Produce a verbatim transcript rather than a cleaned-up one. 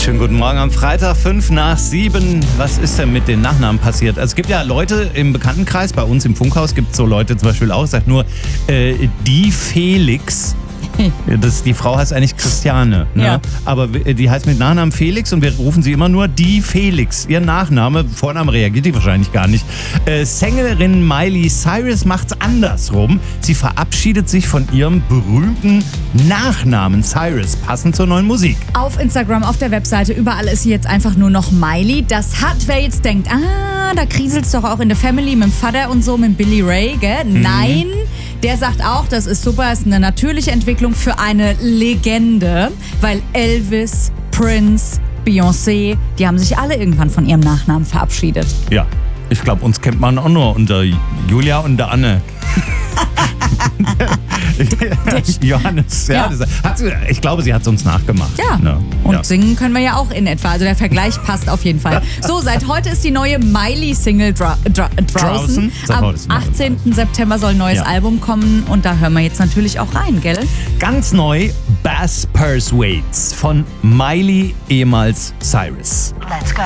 Schönen guten Morgen am Freitag, fünf nach sieben. Was ist denn mit den Nachnamen passiert? Also es gibt ja Leute im Bekanntenkreis, bei uns im Funkhaus gibt es so Leute zum Beispiel auch, sagt nur, äh, die Felix. Das, die Frau heißt eigentlich Christiane, ne? Ja. Aber die heißt mit Nachnamen Felix und wir rufen sie immer nur die Felix. Ihr Nachname, Vorname reagiert die wahrscheinlich gar nicht. Äh, Sängerin Miley Cyrus macht's andersrum. Sie verabschiedet sich von ihrem berühmten Nachnamen Cyrus, passend zur neuen Musik. Auf Instagram, auf der Webseite, überall ist sie jetzt einfach nur noch Miley. Das hat, wer jetzt denkt, ah, da kriselt's doch auch in der Family mit dem Vater und so, mit Billy Ray, gell? Mhm. Nein, der sagt auch, das ist super, ist eine natürliche Entwicklung für eine Legende, weil Elvis, Prince, Beyoncé, die haben sich alle irgendwann von ihrem Nachnamen verabschiedet. Ja, ich glaube, uns kennt man auch nur unter Julia und der Anne. Johannes, ja. Ja. Das hat sie, ich glaube, sie hat es uns nachgemacht. Ja, ne? und ja. singen können wir ja auch in etwa. Also der Vergleich passt auf jeden Fall. So, seit heute ist die neue Miley-Single dra dra draußen. Draußen? Seit Am heute ist die neue achtzehnten September soll ein neues Ja. Album kommen und da hören wir jetzt natürlich auch rein, gell? Ganz neu, Bass Persuades von Miley, ehemals Cyrus. Let's go.